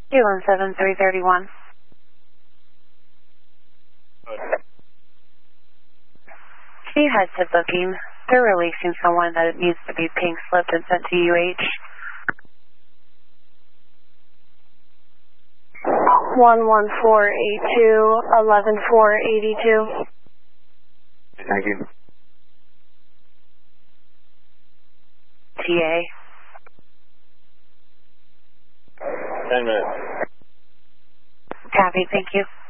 217-331. She heads to booking. They're releasing someone that it needs to be pink slipped and sent to UH. 11482, 11482. Thank you. TA. 10 minutes. Copy, thank you.